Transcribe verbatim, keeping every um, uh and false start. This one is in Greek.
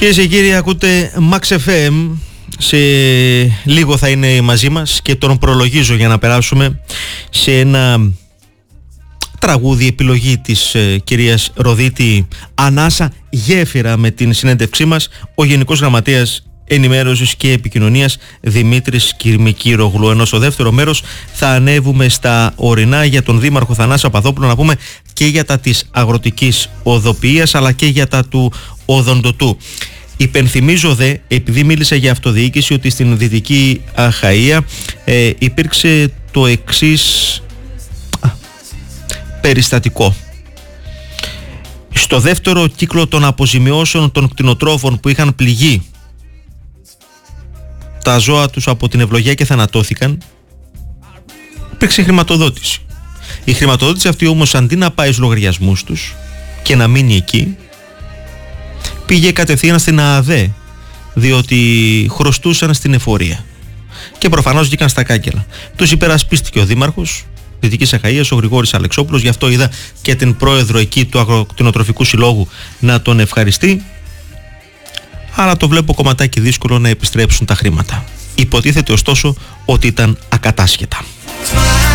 Κυρίες και κύριοι, ακούτε Max εφ εμ. Σε λίγο θα είναι μαζί μας και τον προλογίζω για να περάσουμε σε ένα τραγούδι επιλογή της ε, κυρίας Ροδίτη, ανάσα γέφυρα, με την συνέντευξή μας ο Γενικός Γραμματέας Ενημέρωσης και Επικοινωνίας Δημήτρης Κυρμικύρογλου. Ενώ στο δεύτερο μέρος θα ανέβουμε στα ορεινά για τον Δήμαρχο Θανάση Παπαδόπουλο, να πούμε και για τα της αγροτικής οδοποιίας αλλά και για τα του οδοντοτού. Υπενθυμίζω δε, επειδή μίλησα για αυτοδιοίκηση, ότι στην Δυτική Αχαΐα ε, υπήρξε το εξής α, περιστατικό. Στο δεύτερο κύκλο των αποζημιώσεων των κτηνοτρόφων που είχαν πληγεί τα ζώα τους από την ευλογία και θανατώθηκαν, υπήρξε χρηματοδότηση. Η χρηματοδότηση αυτή όμως, αντί να πάει στους λογαριασμούς τους και να μείνει εκεί, πήγε κατευθείαν στην ΑΑΔΕ, διότι χρωστούσαν στην εφορία και προφανώς βγήκαν στα κάγκελα. Τους υπερασπίστηκε ο Δήμαρχος Δυτικής Αχαΐας, ο Γρηγόρης Αλεξόπουλος. Γι' αυτό είδα και την πρόεδρο εκεί του Αγροκτηνοτροφικού Συλλόγου να τον ευχαριστεί, αλλά το βλέπω κομματάκι δύσκολο να επιστρέψουν τα χρήματα. Υποτίθεται ωστόσο ότι ήταν ακατάσχετα.